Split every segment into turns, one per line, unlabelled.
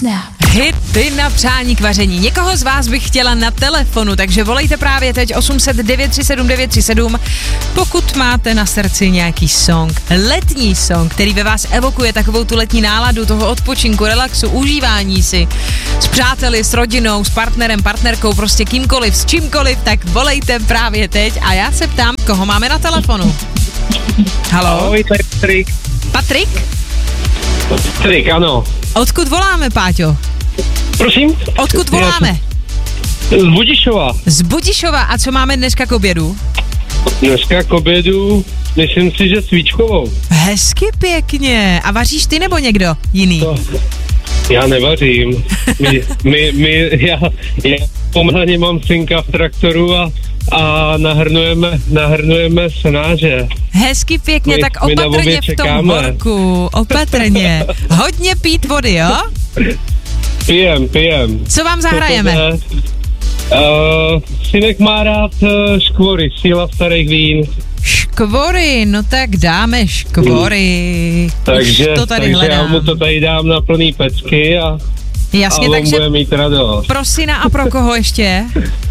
Hity na přání k vaření. Někoho z vás bych chtěla na telefonu, takže volejte právě teď 800 937 937, pokud máte na srdci nějaký song, letní song, který ve vás evokuje takovou tu letní náladu, toho odpočinku, relaxu, užívání si s přáteli, s rodinou, s partnerem, partnerkou, prostě kýmkoliv, s čímkoliv, tak volejte právě teď a já se ptám, koho máme na telefonu. Haló?
Ahoj, to je Patrik.
Patrik?
Patrik, ano.
Odkud voláme, Páťo?
Prosím?
Odkud voláme?
Z Budišova.
Z Budišova. A co máme dneska k obědu?
Dneska k obědu, myslím si, že svíčkovou.
Hezky pěkně. A vaříš ty nebo někdo jiný?
To, já nevařím. Já pomalu mám synka v traktoru a nahrnujeme senáře.
Hezky pěkně, tak opatrně v tom horku. Opatrně. Hodně pít vody, jo?
Pijem.
Co vám zahrajeme?
Synek má rád škvory, síla starých vín.
Škvory, no tak dáme škvory.
Takže
hledám.
Já mu to tady dám na plný pecky a
jasně,
on
takže
bude mít radost.
pro syna a pro koho ještě?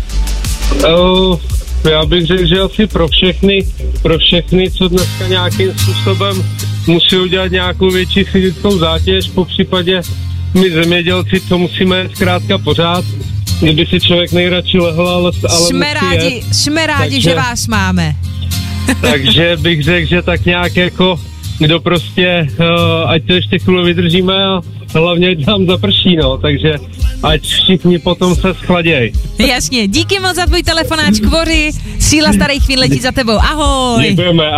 Já bych řekl, že asi pro všechny, co dneska nějakým způsobem musí udělat nějakou větší fyzickou zátěž, po případě my zemědělci, co musíme zkrátka pořád, kdyby si člověk nejradši lehl, ale
jsme rádi, takže, že vás máme.
Takže bych řekl, že tak nějak jako, kdo prostě, ať to ještě chvíli vydržíme a hlavně ať nám zaprší, no, takže ať všichni potom se schladěj.
Jasně, díky moc za tvůj telefonát, škvory, síla starých chvíl letí za tebou, ahoj.
Děkujeme.